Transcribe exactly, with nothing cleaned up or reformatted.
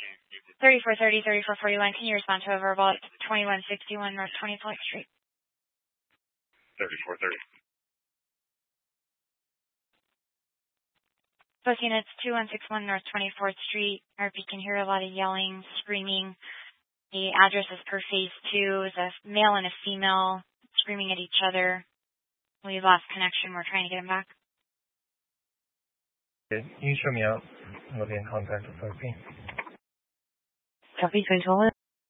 thirty-four thirty, thirty-four forty-one. Can you respond to a verbal at twenty-one sixty-one North twenty-fourth Street? thirty-four thirty. Both units, two one six one North twenty-fourth Street. R P can hear a lot of yelling, screaming. The address is per phase two. Is a male and a female screaming at each other. We lost connection. We're trying to get him back. You show me out. We'll be in contact with R P. Copy, control it.